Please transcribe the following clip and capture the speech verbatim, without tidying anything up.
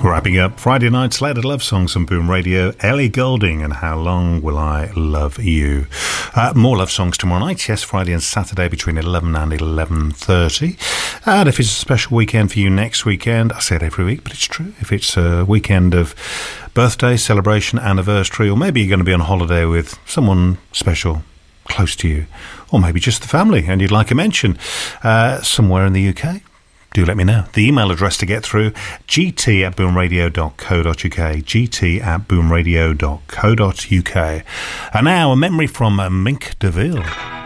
Wrapping up Friday night's Slated Love Songs on Boom Radio, Ellie Goulding and How Long Will I Love You. Uh, more love songs tomorrow night, yes, Friday and Saturday between eleven and eleven thirty. And if it's a special weekend for you next weekend, I say it every week, but it's true. If it's a weekend of birthday, celebration, anniversary, or maybe you're going to be on holiday with someone special close to you, or maybe just the family and you'd like a mention uh, somewhere in the U K, do let me know. The email address to get through, gt at boomradio dot co dot uk, gt at boomradio dot co dot uk. And now a memory from uh, Mink DeVille.